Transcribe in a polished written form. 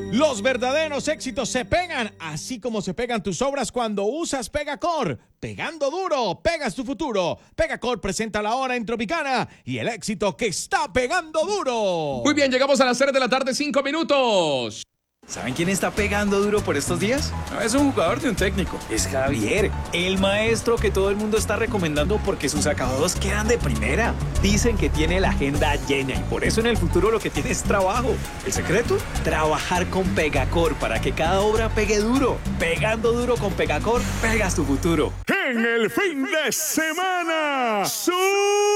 Los verdaderos éxitos se pegan, así como se pegan tus obras cuando usas Pegacor. Pegando duro, pegas tu futuro. Pegacor presenta la hora en Tropicana y el éxito que está pegando duro. Muy bien, llegamos a las 3 de la tarde, 5 minutos. ¿Saben quién está pegando duro por estos días? No es un jugador de un técnico, es Javier, el maestro que todo el mundo está recomendando porque sus acabados quedan de primera. Dicen que tiene la agenda llena y por eso en el futuro lo que tiene es trabajo. ¿El secreto? Trabajar con Pegacor para que cada obra pegue duro. Pegando duro con Pegacor, pegas tu futuro. En el fin de semana,